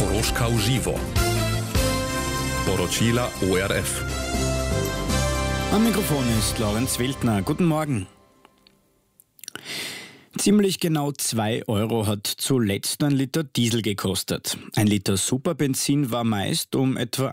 Koroška v živo. Poročila ORF. Am Mikrofon ist Lorenz Wildner. Guten Morgen. Ziemlich genau 2 Euro hat zuletzt ein Liter Diesel gekostet. Ein Liter Superbenzin war meist um etwa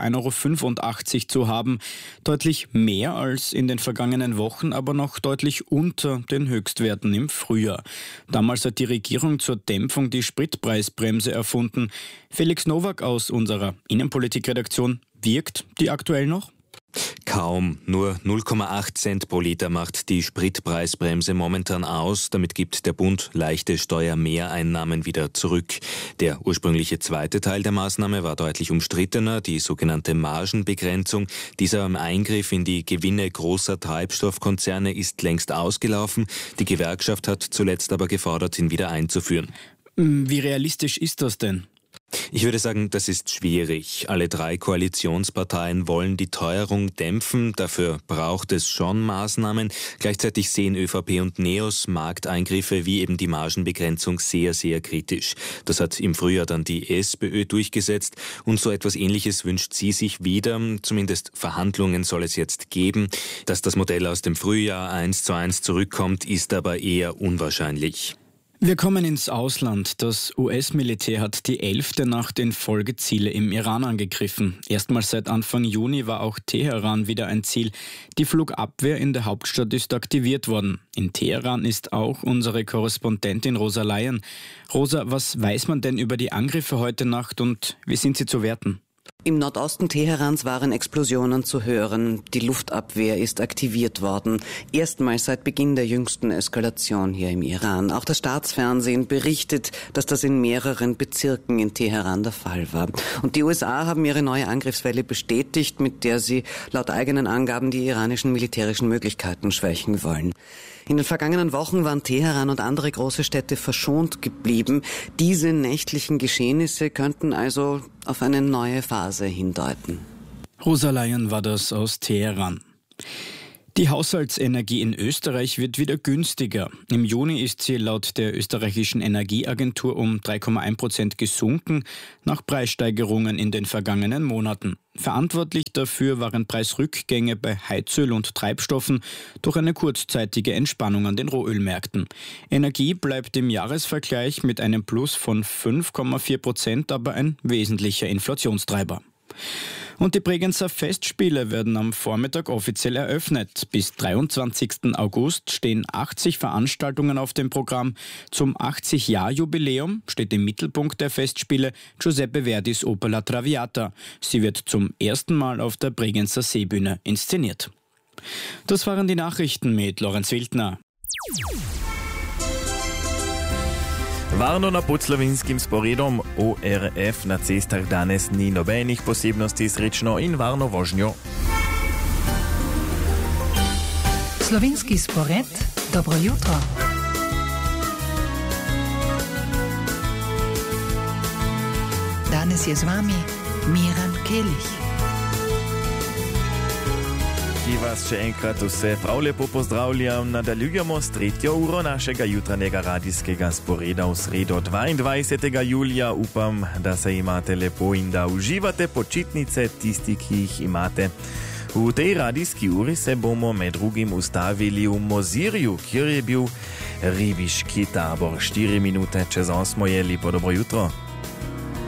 1,85 Euro zu haben. Deutlich mehr als in den vergangenen Wochen, aber noch deutlich unter den Höchstwerten im Frühjahr. Damals hat die Regierung zur Dämpfung die Spritpreisbremse erfunden. Felix Nowak aus unserer Innenpolitikredaktion: Wirkt die aktuell noch? Kaum. Nur 0,8 Cent pro Liter macht die Spritpreisbremse momentan aus. Damit gibt der Bund leichte Steuermehreinnahmen wieder zurück. Der ursprüngliche zweite Teil der Maßnahme war deutlich umstrittener, die sogenannte Margenbegrenzung. Dieser Eingriff in die Gewinne großer Treibstoffkonzerne ist längst ausgelaufen. Die Gewerkschaft hat zuletzt aber gefordert, ihn wieder einzuführen. Wie realistisch ist das denn? Ich würde sagen, das ist schwierig. Alle 3 Koalitionsparteien wollen die Teuerung dämpfen. Dafür braucht es schon Maßnahmen. Gleichzeitig sehen ÖVP und NEOS Markteingriffe wie eben die Margenbegrenzung sehr, sehr kritisch. Das hat im Frühjahr dann die SPÖ durchgesetzt und so etwas Ähnliches wünscht sie sich wieder. Zumindest Verhandlungen soll es jetzt geben. Dass das Modell aus dem Frühjahr 1:1 zurückkommt, ist aber eher unwahrscheinlich. Wir kommen ins Ausland. Das US-Militär hat die 11. Nacht in Folge Ziele im Iran angegriffen. Erstmals seit Anfang Juni war auch Teheran wieder ein Ziel. Die Flugabwehr in der Hauptstadt ist aktiviert worden. In Teheran ist auch unsere Korrespondentin Rosa Laien. Rosa, was weiß man denn über die Angriffe heute Nacht und wie sind sie zu werten? Im Nordosten Teherans waren Explosionen zu hören. Die Luftabwehr ist aktiviert worden. Erstmals seit Beginn der jüngsten Eskalation hier im Iran. Auch das Staatsfernsehen berichtet, dass das in mehreren Bezirken in Teheran der Fall war. Und die USA haben ihre neue Angriffswelle bestätigt, mit der sie laut eigenen Angaben die iranischen militärischen Möglichkeiten schwächen wollen. In den vergangenen Wochen waren Teheran und andere große Städte verschont geblieben. Diese nächtlichen Geschehnisse könnten also auf eine neue Phase hindeuten. Rosa Laien war das aus Teheran. Die Haushaltsenergie in Österreich wird wieder günstiger. Im Juni ist sie laut der österreichischen Energieagentur um 3,1% gesunken, nach Preissteigerungen in den vergangenen Monaten. Verantwortlich dafür waren Preisrückgänge bei Heizöl und Treibstoffen durch eine kurzzeitige Entspannung an den Rohölmärkten. Energie bleibt im Jahresvergleich mit einem Plus von 5,4% aber ein wesentlicher Inflationstreiber. Und die Bregenzer Festspiele werden am Vormittag offiziell eröffnet. Bis 23. August stehen 80 Veranstaltungen auf dem Programm. Zum 80-Jahr-Jubiläum steht im Mittelpunkt der Festspiele Giuseppe Verdis Oper La Traviata. Sie wird zum ersten Mal auf der Bregenzer Seebühne inszeniert. Das waren die Nachrichten mit Lorenz Wildner. Varno na Podslavinskim sporedom ORF na cestah danes ni nobenih posebnosti srečno in varno vožnjo. Slovenski spored, dobro jutro. Danes je z vami Miran Kelich. I vas še enkrat vse prav lepo pozdravljam. Nadaljujemo s 3. uro našega jutranjega radijskega sporeda v sredo 22. julija. Upam, da se imate lepo in da uživate počitnice tisti, ki jih imate. V tej radijski uri se bomo med drugim ustavili v Mozirju, kjer je bil ribiški tabor. 4 minute čez 8 je. Lepo dobro jutro.